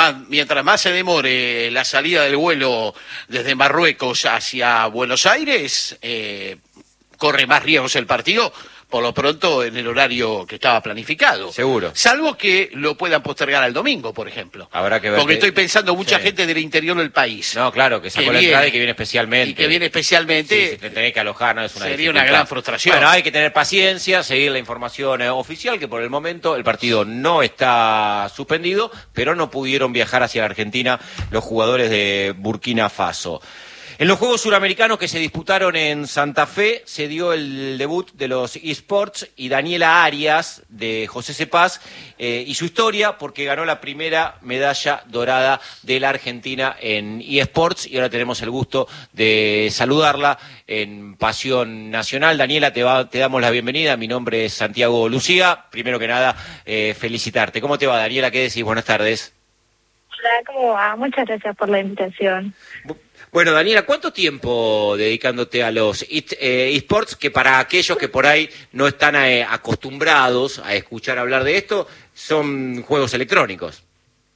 mientras más se demore la salida del vuelo desde Marruecos hacia Buenos Aires, corre más riesgos el partido, por lo pronto en el horario que estaba planificado. Seguro. Salvo que lo puedan postergar al domingo, por ejemplo. Habrá que ver. Porque estoy pensando mucha gente del interior del país. No, claro, que sacó la entrada y que viene especialmente. Y que viene especialmente. Sí, si te tenés que alojar, no es una sería dificultad. una gran frustración. Bueno, hay que tener paciencia, seguir la información oficial, que por el momento el partido no está suspendido, pero no pudieron viajar hacia la Argentina los jugadores de Burkina Faso. En los Juegos Suramericanos que se disputaron en Santa Fe se dio el debut de los eSports y Daniela Arias de José Cepaz y su historia porque ganó la primera medalla dorada de la Argentina en eSports y ahora tenemos el gusto de saludarla en Pasión Nacional. Daniela, te damos la bienvenida. Mi nombre es Santiago Lucía. Primero que nada, felicitarte. ¿Cómo te va, Daniela? ¿Qué decís? Buenas tardes. Hola, ¿cómo va? Muchas gracias por la invitación. Bueno, Daniela, ¿cuánto tiempo dedicándote a los eSports? Que para aquellos que por ahí no están acostumbrados a escuchar hablar de esto, son juegos electrónicos.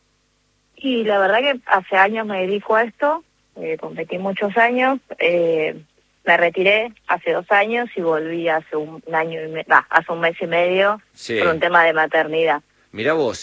Y la verdad que hace años me dedico a esto, competí muchos años, me retiré hace 2 años y volví hace un mes y medio Sí. por un tema de maternidad. Mirá vos,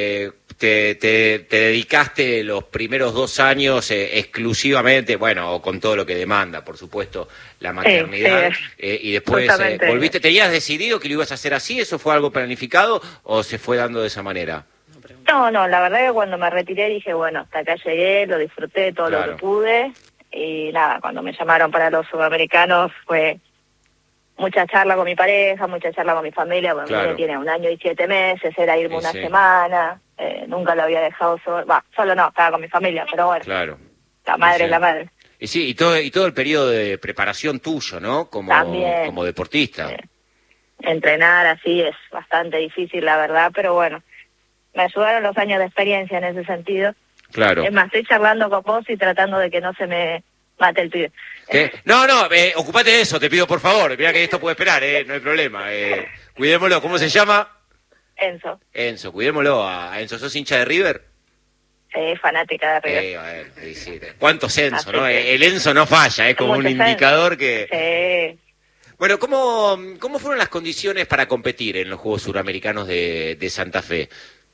te dedicaste los primeros 2 años exclusivamente, bueno, o con todo lo que demanda, por supuesto, la maternidad, y después volviste. ¿Tenías decidido que lo ibas a hacer así? ¿Eso fue algo planificado o se fue dando de esa manera? No, la verdad que cuando me retiré dije, bueno, hasta acá llegué, lo disfruté todo lo que pude, y nada, cuando me llamaron para los sudamericanos fue mucha charla con mi pareja, mucha charla con mi familia, porque mi niña tiene 1 año y 7 meses, era irme una semana, nunca lo había dejado solo no, estaba con mi familia, pero bueno, la madre es la madre. Y sí, y todo el periodo de preparación tuyo, ¿no? Como deportista. Entrenar así es bastante difícil, la verdad, pero bueno, me ayudaron los años de experiencia en ese sentido. Claro. Es más, estoy charlando con vos y tratando de que no se me mate el pibe. No, ocupate de eso, te pido por favor. Mirá que esto puede esperar, no hay problema. Cuidémoslo. ¿Cómo se llama? Enzo, cuidémoslo a Enzo. ¿Sos hincha de River? Fanática de River. ¿Cuántos Enzo, no? El Enzo no falla, es como un indicador que... Bueno, ¿cómo fueron las condiciones para competir en los Juegos Suramericanos de Santa Fe?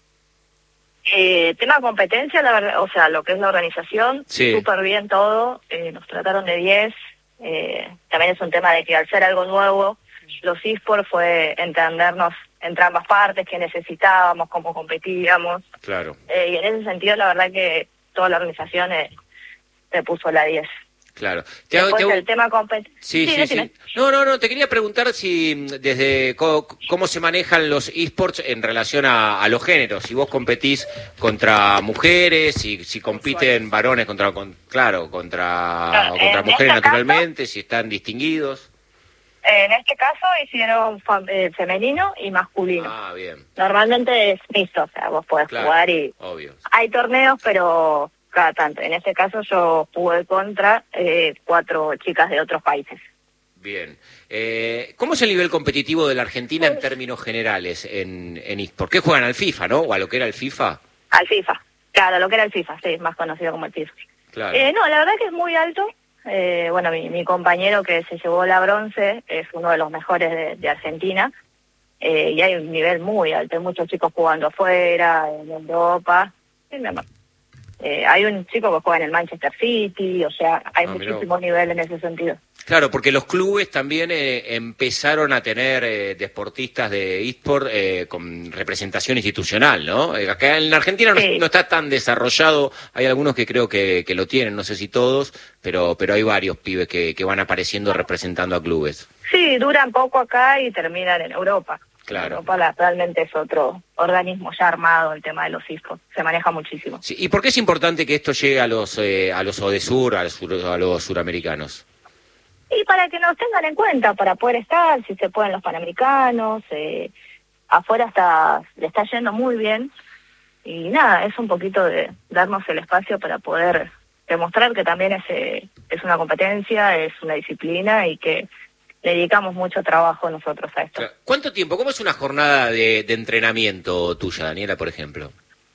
Tema competencia, la verdad, o sea, lo que es la organización, súper bien todo, nos trataron de 10, también es un tema de que al ser algo nuevo, los eSports fue entendernos entre ambas partes, qué necesitábamos, cómo competíamos. Claro. Y en ese sentido, la verdad que toda la organización se puso la 10. Claro. El tema competencia. Sí. No, te quería preguntar si desde cómo se manejan los eSports en relación a los géneros, si vos competís contra mujeres, si compiten varones contra mujeres naturalmente, si están distinguidos. En este caso hicieron femenino y masculino. Ah, bien. Normalmente es mixto, o sea, vos podés jugar y... Obvio. Hay torneos, pero cada tanto. En este caso yo jugué contra 4 chicas de otros países. Bien. ¿Cómo es el nivel competitivo de la Argentina en términos generales en eSports? ¿Qué juegan al FIFA, no? ¿O a lo que era el FIFA? Al FIFA. Claro, lo que era el FIFA, sí, más conocido como el FIFA. Claro. No, la verdad que es muy alto. Bueno, mi compañero que se llevó la bronce es uno de los mejores de Argentina. Y hay un nivel muy alto. Hay muchos chicos jugando afuera, en Europa. Hay un chico que juega en el Manchester City, o sea, hay muchísimo nivel en ese sentido. Claro, porque los clubes también empezaron a tener deportistas de eSport con representación institucional, ¿no? Acá en la Argentina no está tan desarrollado, hay algunos que creo que lo tienen, no sé si todos, pero hay varios pibes que van apareciendo representando a clubes. Sí, duran poco acá y terminan en Europa. Claro. Europa realmente es otro organismo ya armado, el tema de los eSports, se maneja muchísimo. Sí, ¿y por qué es importante que esto llegue a los ODESUR, a los suramericanos? Y para que nos tengan en cuenta, para poder estar, si se pueden los panamericanos, afuera le está yendo muy bien, y nada, es un poquito de darnos el espacio para poder demostrar que también es una competencia, es una disciplina y que dedicamos mucho trabajo nosotros a esto. ¿Cuánto tiempo? ¿Cómo es una jornada de entrenamiento tuya, Daniela, por ejemplo?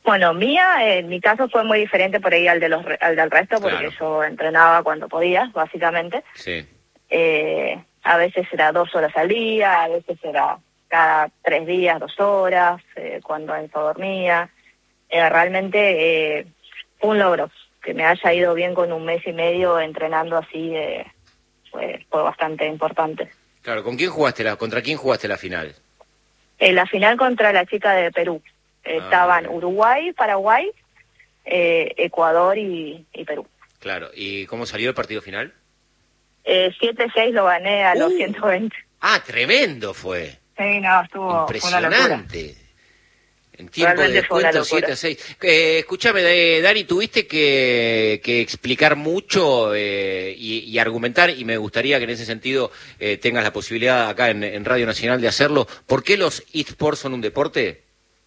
Bueno, en mi caso fue muy diferente por ahí al del resto, porque Claro. yo entrenaba cuando podía, básicamente. Sí. A veces era 2 horas al día, a veces era cada 3 días, 2 horas, cuando Enzo dormía. Realmente fue un logro. Que me haya ido bien con 1 mes y medio entrenando así, fue bastante importante. Claro, ¿contra quién jugaste la final? La final contra la chica de Perú. Estaban bien. Uruguay, Paraguay, Ecuador y Perú. Claro, ¿y cómo salió el partido final? 7-6 lo gané a los 120. Ah, tremendo fue. Sí, no, fue una locura. Impresionante. En tiempo de Realmente fue una descuento, locura. 7-6. Escúchame, Dani, tuviste que explicar mucho y argumentar, y me gustaría que en ese sentido tengas la posibilidad acá en Radio Nacional de hacerlo. ¿Por qué los eSports son un deporte?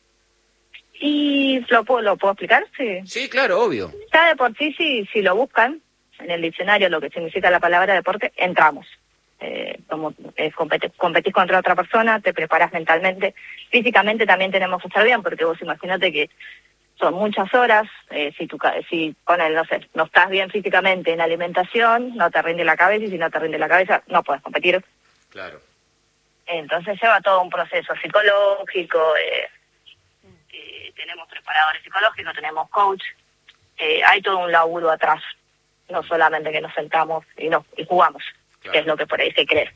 ¿Y lo puedo explicar? Sí. Sí, claro, obvio. Ya de por sí, si lo buscan en el diccionario, lo que significa la palabra deporte, entramos. Competís contra otra persona, te preparas mentalmente, físicamente también tenemos que estar bien, porque vos imaginate que son muchas horas, si no sé, no estás bien físicamente en alimentación, no te rinde la cabeza, y si no te rinde la cabeza, no puedes competir. Claro. Entonces lleva todo un proceso psicológico, tenemos preparadores psicológicos, tenemos coach, hay todo un laburo atrás, no solamente que nos sentamos y jugamos. Claro. Que es lo que por ahí se cree.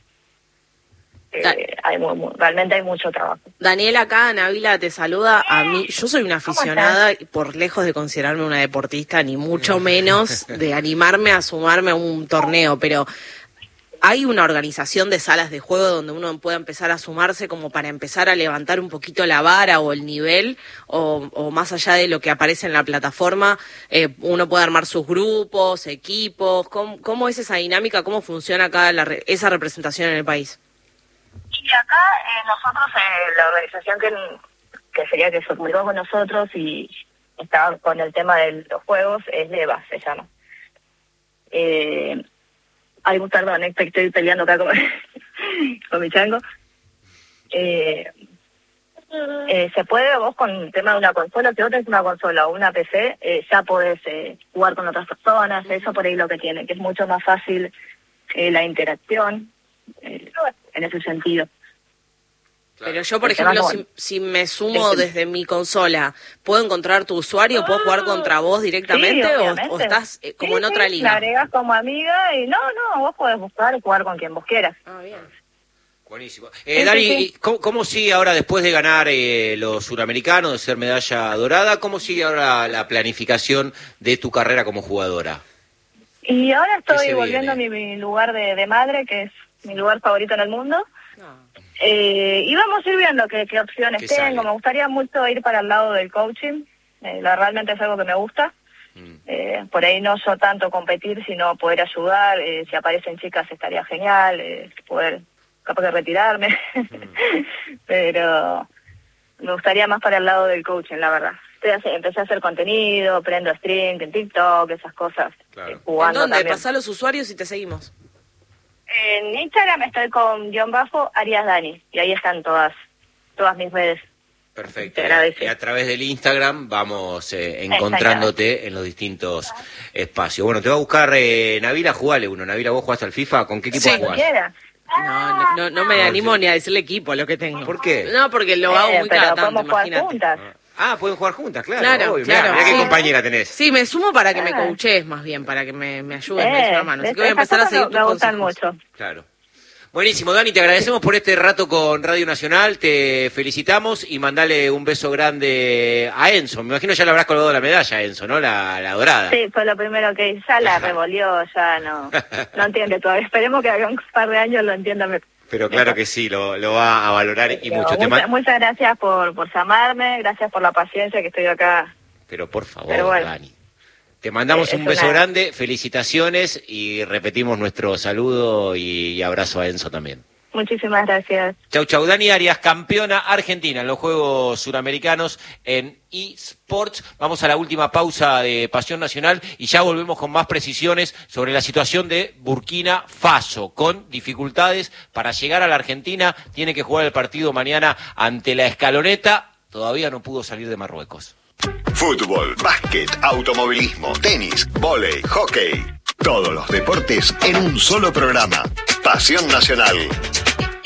Realmente hay mucho trabajo. Daniela, acá Nabila te saluda. A mí, yo soy una aficionada, por lejos de considerarme una deportista, ni mucho menos de animarme a sumarme a un torneo, pero ¿hay una organización de salas de juego donde uno pueda empezar a sumarse como para empezar a levantar un poquito la vara o el nivel? O más allá de lo que aparece en la plataforma, uno puede armar sus grupos, equipos. ¿Cómo es esa dinámica? ¿Cómo funciona acá esa representación en el país? Y acá nosotros, la organización que sería que se comunicó con nosotros y estaba con el tema de los juegos, es LEVA, se llama. Ay, perdón, que estoy peleando acá con mi chango. Se puede, vos con el tema de una consola, si vos tenés una consola o una PC, ya podés jugar con otras personas, eso por ahí lo que tiene, que es mucho más fácil la interacción, en ese sentido. Pero yo, por ejemplo, si me sumo desde mi consola, ¿puedo encontrar tu usuario? ¿Puedo jugar contra vos directamente? Sí, o estás como en otra Me liga? agregás como amiga y no, vos podés buscar y jugar con quien vos quieras. Ah, bien. Buenísimo. Dani, ¿cómo sigue ahora, después de ganar los suramericanos, de ser medalla dorada, cómo sigue ahora la planificación de tu carrera como jugadora? Y ahora estoy se volviendo a mi lugar de madre, que es mi lugar favorito en el mundo. Y vamos a ir viendo qué opciones ¿Qué tengo. sale? Me gustaría mucho ir para el lado del coaching. Realmente es algo que me gusta. Por ahí no yo tanto competir, sino poder ayudar. Si aparecen chicas estaría genial. Poder, capaz de retirarme. Pero me gustaría más para el lado del coaching, la verdad. Empecé a hacer contenido, prendo stream en TikTok, esas cosas. Claro. ¿En Jugando dónde? también. Pasá los usuarios y te seguimos. En Instagram estoy con _Arias Dani, y ahí están todas mis redes. Perfecto. Te agradezco. Y a través del Instagram vamos encontrándote en los distintos espacios. Bueno, te va a buscar Nabila, jugale uno. Nabila, ¿vos jugás al FIFA? ¿Con qué equipo Sí. jugás? ¿Quieras? No me animo ni a decirle equipo lo que tengo. ¿Por qué? No, porque lo hago muy pero cada tanto, podemos jugar imagínate. juntas. Ah, pueden jugar juntas, claro. Claro, obvio. claro, Mirá qué sí. compañera tenés. Sí, me sumo para que me Ah. coaches más bien, para que me ayudes, me des una mano. Así que voy a Esas empezar a cosas seguir tus me gustan consejos. mucho. Claro. Buenísimo, Dani, te agradecemos por este rato con Radio Nacional, te felicitamos y mandale un beso grande a Enzo. Me imagino ya le habrás colgado la medalla, Enzo, ¿no? La dorada. Sí, fue lo primero que hice. Ya la revolvió, ya no entiende todavía. Esperemos que haga un par de años lo entienda mejor. Pero claro que sí, lo va a valorar y mucho. Muchas gracias por llamarme, gracias por la paciencia que estoy acá. Pero por favor, Pero bueno. Dani. Te mandamos Es un beso una- grande, felicitaciones y repetimos nuestro saludo y abrazo a Enzo también. Muchísimas gracias. Chau, Dani Arias, campeona argentina en los Juegos Suramericanos en eSports. Vamos a la última pausa de Pasión Nacional y ya volvemos con más precisiones sobre la situación de Burkina Faso, con dificultades para llegar a la Argentina. Tiene que jugar el partido mañana ante la Escaloneta. Todavía no pudo salir de Marruecos. Fútbol, básquet, automovilismo, tenis, vóley, hockey. Todos los deportes en un solo programa. Pasión Nacional.